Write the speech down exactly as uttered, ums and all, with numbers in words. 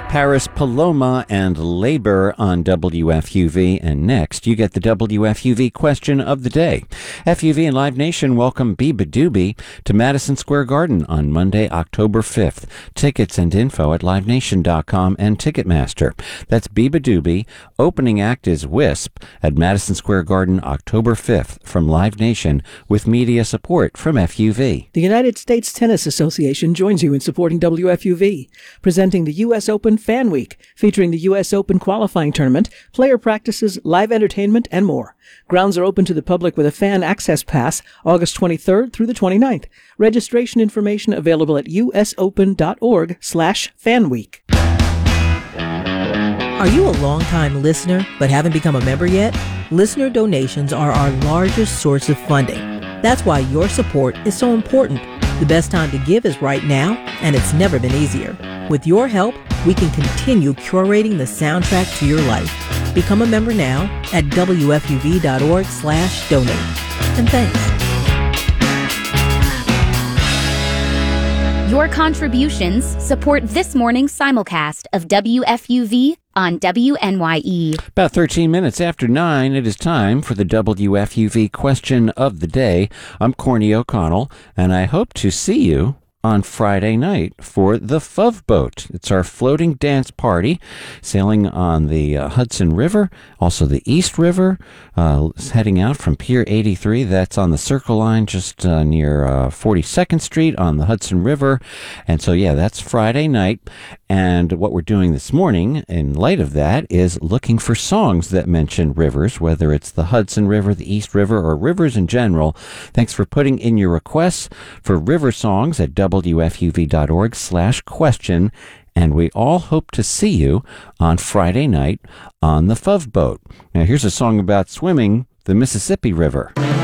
Paris Paloma and Labor on W F U V. And next, you get the W F U V question of the day. F U V and Live Nation welcome Biba Doobie to Madison Square Garden on Monday, October fifth. Tickets and info at live nation dot com and Ticketmaster. That's Biba Doobie. Opening act is Wisp at Madison Square Garden, October fifth from Live Nation with media support from F U V. The United States Tennis Association joins you in supporting W F U V, presenting the U S Open Fan Week, featuring the U S Open qualifying tournament, player practices, live entertainment, and more. Grounds are open to the public with a fan access pass August twenty-third through the twenty-ninth. Registration information available at usopen.org slash fanweek. Are you a longtime listener but haven't become a member yet? Listener donations are our largest source of funding. That's why your support is so important. The best time to give is right now, and it's never been easier. With your help, we can continue curating the soundtrack to your life. Become a member now at W F U V dot org slash donate. And thanks. Your contributions support this morning's simulcast of W F U V on W N Y E. About thirteen minutes after nine, it is time for the W F U V question of the day. I'm Corny O'Connell, and I hope to see you on Friday night for the F U V Boat. It's our floating dance party, sailing on the uh, Hudson River, also the East River, uh, heading out from Pier eighty-three. That's on the Circle Line just uh, near uh, forty-second Street on the Hudson River. And so, yeah, that's Friday night. And what we're doing this morning, in light of that, is looking for songs that mention rivers, whether it's the Hudson River, the East River, or rivers in general. Thanks for putting in your requests for river songs at W F U V dot org slash question. And we all hope to see you on Friday night on the F U V Boat. Now, here's a song about swimming the Mississippi River.